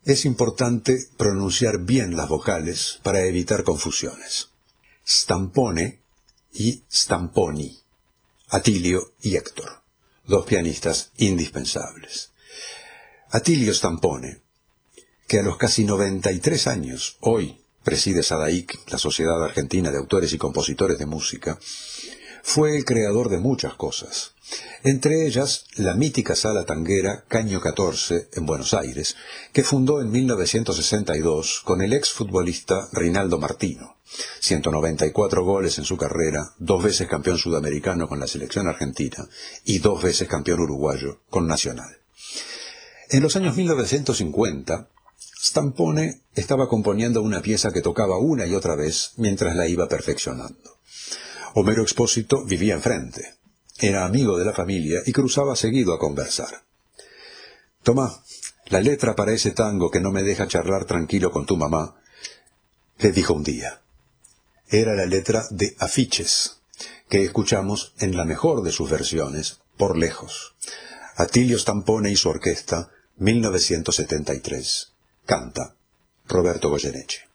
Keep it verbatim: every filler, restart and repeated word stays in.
Es importante pronunciar bien las vocales para evitar confusiones. Stampone y Stamponi. Atilio y Héctor, dos pianistas indispensables. Atilio Stampone, que a los casi noventa y tres años, hoy preside SADAIC, la Sociedad Argentina de Autores y Compositores de Música, fue el creador de muchas cosas, entre ellas la mítica sala tanguera Caño catorce en Buenos Aires, que fundó en mil novecientos sesenta y dos con el exfutbolista Rinaldo Martino, ciento noventa y cuatro goles en su carrera, dos veces campeón sudamericano con la selección argentina y dos veces campeón uruguayo con Nacional. En los años mil novecientos cincuenta, Stampone estaba componiendo una pieza que tocaba una y otra vez mientras la iba perfeccionando. Homero Expósito vivía enfrente, era amigo de la familia y cruzaba seguido a conversar. «Tomá, la letra para ese tango que no me deja charlar tranquilo con tu mamá», le dijo un día. Era la letra de Afiches, que escuchamos en la mejor de sus versiones, por lejos. Atilio Stampone y su orquesta, mil novecientos setenta y tres. Canta Roberto Goyeneche.